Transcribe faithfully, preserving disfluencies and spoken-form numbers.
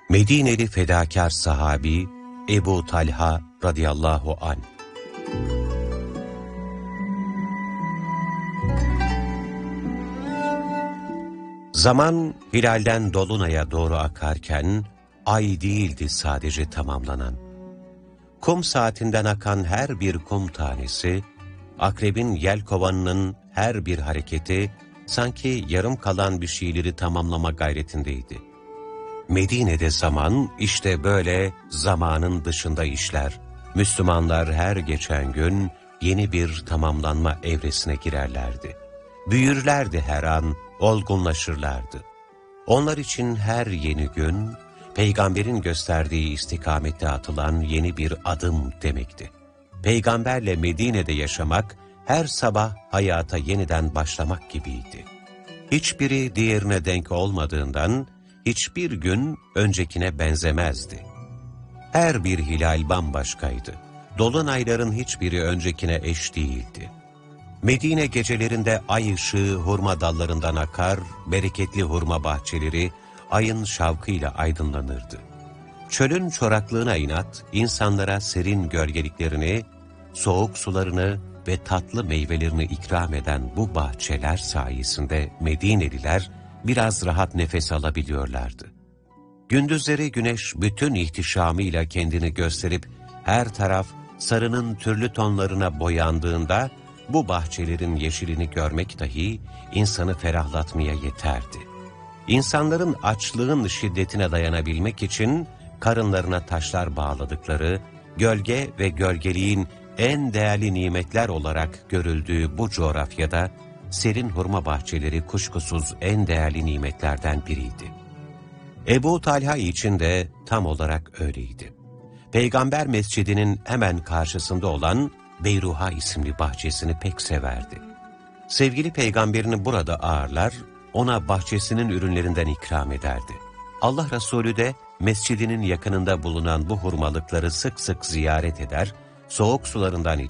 Medineli fedakar sahabi Ebu Talha radıyallahu anh. Zaman hilalden dolunaya doğru akarken ay değildi sadece tamamlanan. Kum saatinden akan her bir kum tanesi, akrebin yelkovanının her bir hareketi sanki yarım kalan bir şeyleri tamamlama gayretindeydi. Medine'de zaman işte böyle zamanın dışında işler. Müslümanlar her geçen gün yeni bir tamamlanma evresine girerlerdi. Büyürlerdi her an, olgunlaşırlardı. Onlar için her yeni gün, Peygamberin gösterdiği istikamette atılan yeni bir adım demekti. Peygamberle Medine'de yaşamak, her sabah hayata yeniden başlamak gibiydi. Hiçbiri diğerine denk olmadığından, hiçbir gün öncekine benzemezdi. Her bir hilal bambaşkaydı. Dolunayların hiçbiri öncekine eş değildi. Medine gecelerinde ay ışığı hurma dallarından akar, bereketli hurma bahçeleri ayın şavkıyla aydınlanırdı. Çölün çoraklığına inat, insanlara serin gölgeliklerini, soğuk sularını ve tatlı meyvelerini ikram eden bu bahçeler sayesinde Medineliler biraz rahat nefes alabiliyorlardı. Gündüzleri güneş bütün ihtişamıyla kendini gösterip her taraf sarının türlü tonlarına boyandığında bu bahçelerin yeşilini görmek dahi insanı ferahlatmaya yeterdi. İnsanların açlığın şiddetine dayanabilmek için karınlarına taşlar bağladıkları, gölge ve gölgeliğin en değerli nimetler olarak görüldüğü bu coğrafyada serin hurma bahçeleri kuşkusuz en değerli nimetlerden biriydi. Ebu Talha için de tam olarak öyleydi. Peygamber Mescidinin hemen karşısında olan Beyruha isimli bahçesini pek severdi. Sevgili peygamberini burada ağırlar, ona bahçesinin ürünlerinden ikram ederdi. Allah Resulü de mescidinin yakınında bulunan bu hurmalıkları sık sık ziyaret eder, soğuk sularından